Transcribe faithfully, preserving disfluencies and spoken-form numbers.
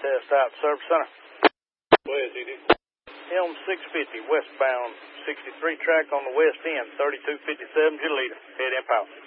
Test out, Service Center. Where is he? Helm six fifty, westbound sixty-three track on the west end, thirty-two fifty-seven to the leader. Head in power.